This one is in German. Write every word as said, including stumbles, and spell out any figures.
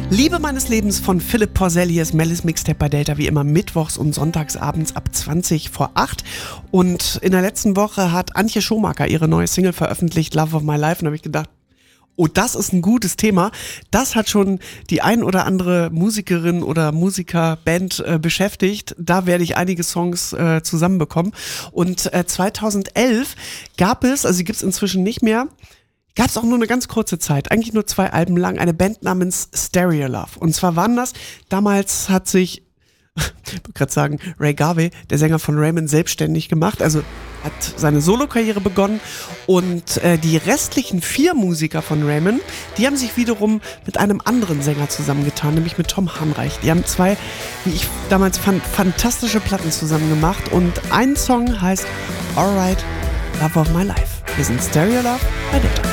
Liebe meines Lebens von Philipp Porzelius, Mellis Mixtape bei Delta, wie immer mittwochs und sonntags abends ab zwanzig vor acht. Und in der letzten Woche hat Antje Schomaker ihre neue Single veröffentlicht, Love of My Life. Und da habe ich gedacht, oh, das ist ein gutes Thema. Das hat schon die ein oder andere Musikerin oder Musikerband äh, beschäftigt. Da werde ich einige Songs äh, zusammenbekommen. Und äh, zweitausendelf gab es, also die gibt es inzwischen nicht mehr, gab es auch nur eine ganz kurze Zeit, eigentlich nur zwei Alben lang, eine Band namens Stereolove. Und zwar waren das, damals hat sich, ich wollte gerade sagen, Ray Garvey, der Sänger von Raymond, selbstständig gemacht, also hat seine Solokarriere begonnen und äh, die restlichen vier Musiker von Raymond, die haben sich wiederum mit einem anderen Sänger zusammengetan, nämlich mit Tom Hanreich. Die haben zwei, wie ich damals fand, fantastische Platten zusammen gemacht und ein Song heißt Alright, Love of My Life. Wir sind Stereolove bei Delta.